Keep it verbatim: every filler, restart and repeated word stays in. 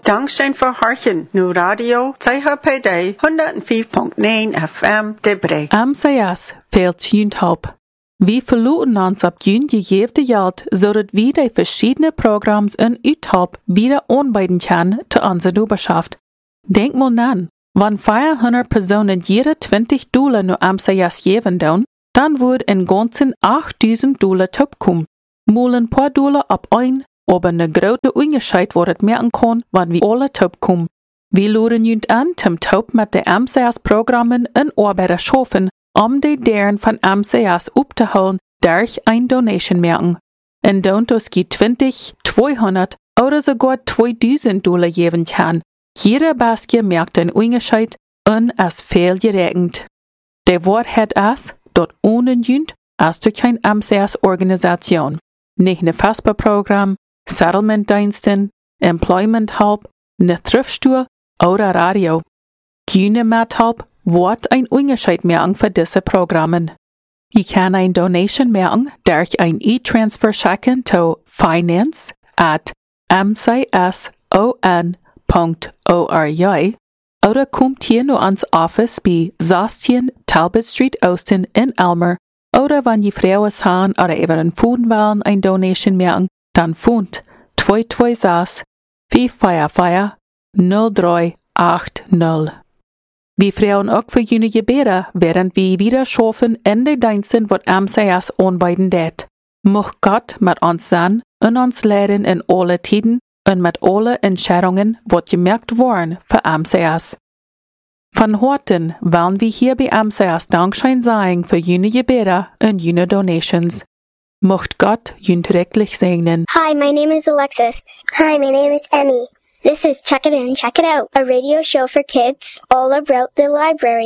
Dankzij verharchen nu radio C H P D honderd vijf komma negen F M de Breg. Am Sayas fehlt Jündhaupt. Wir verluten uns ab Jün gejefte Jahr, zodat wir die verschiedenen Programms in Uthaupt wieder anbieten können zu unserer Nuberschaft. Denk mal nan, wenn vierhundert Personen jede zwanzig Dollar nur am Sayas geben doen, dann wird in ganzen achttausend Dollar topkommen. Mal ein paar Dollar ab ein, aber eine große Unterschied wird merken kann, wenn wir alle topkommen. Wir laden jünd an, zum Top mit den am Sayas Programmen in Arbeit schaffen, um die deren von am Sayas aufzuholen, durch ein Donation merken. In Dontos geht zwanzig, zweihundert oder sogar zweitausend Dollar geben kann. Jeder Basket merkt den Unterschied und ist viel geregnet. Der Wort hat es, dort ohne jünd, als durch kein am Sayas Organisation. Nicht ein Fasper-Programm, Settlement-Diensten, Employment-Help, eine Thriftstore oder Radio. Keine Met-Help wird ein Unterschied merken für diese Programme. Ich kann ein Donation merken durch ein E-Transfer schicken zu finance at m c s o n punkt org oder kommt hier nur ans Office bei sechzehn Talbot Street Austin in Elmer oder wenn die Frauen haben oder über den Phone wollen ein Donation merken, dann Phone zwei zwei sechs, fünf vier vier, null drei acht null. Wir freuen auch für jene Gebete, während wir wieder schaffen in den Diensten, was am Sayas anbieten det. Möcht Gott mit uns sein und uns lehren in alle Tiden und mit alle Entscheidungen, was gemerkt worden für am Sayas. Von heute wollen wir hier bei am Sayas Dankschein sagen für jene Gebete und jene Donations. Möcht Gott jünd rechtlich segnen. Hi, my name is Alexis. Hi, my name is Emmy. This is Check It In, Check It Out, a radio show for kids all about the library.